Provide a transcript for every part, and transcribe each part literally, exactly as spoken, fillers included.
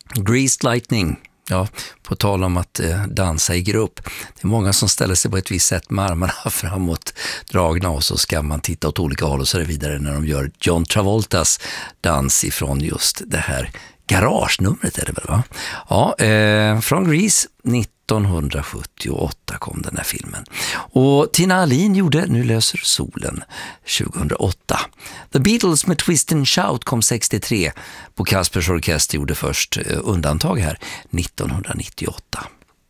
Greased Lightning. Ja, på tal om att eh, dansa i grupp. Det är många som ställer sig på ett visst sätt med armarna framåt dragna och så ska man titta åt olika håll och så vidare när de gör John Travoltas dans ifrån just det här garagenumret är det väl va? Ja, eh, från Grease nittonhundrasjuttioåtta kom den här filmen. Och Tina Alin gjorde Nu löser solen tjugohundraåtta. The Beatles med Twist and Shout kom sextiotre. Bo Kaspers Orkester gjorde först eh, undantag här nittonhundranittioåtta.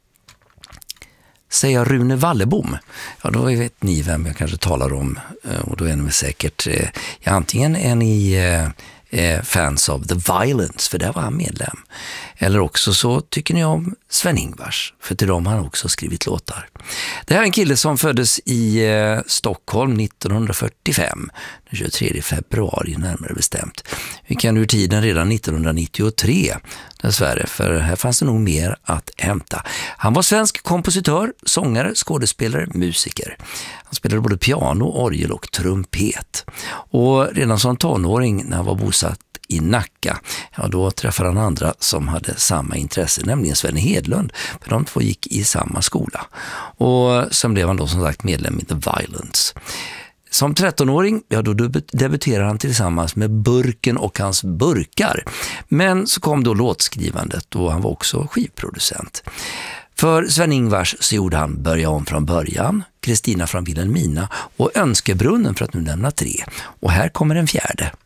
Säger Rune Wallebom, ja då vet ni vem jag kanske talar om och då är ni säkert, eh, ja, antingen är ni eh, eh, fans av The Violence, för där var han medlem. Eller också så tycker ni om Sven-Ingvars, för till dem har han också skrivit låtar. Det här är en kille som föddes i eh, Stockholm nittonhundrafyrtiofem, den tjugotredje februari närmare bestämt. Vi kan ur tiden redan nittonhundranittiotre, dessvärre, för här fanns det nog mer att hämta. Han var svensk kompositör, sångare, skådespelare, musiker. Han spelade både piano, orgel och trumpet. Och redan som tonåring när han var bosatt i Nacka, ja då träffade han andra som hade samma intresse, nämligen Sven Hedlund, för de två gick i samma skola. Och sen blev han då som sagt medlem i The Violence. Som trettonåring, ja då debuterade han tillsammans med Burken och hans burkar. Men så kom då låtskrivandet och han var också skivproducent. För Sven-Ingvars så gjorde han Börja om från början, Kristina från Vilhelmina och Önskebrunnen för att nu nämna tre. Och här kommer en fjärde.